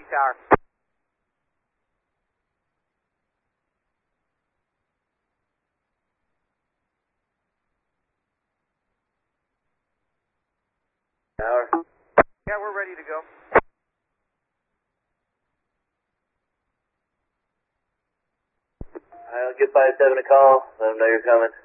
Tower. Tower. Yeah, we're ready to go. I'll get 5-7 a call. Let them know you're coming.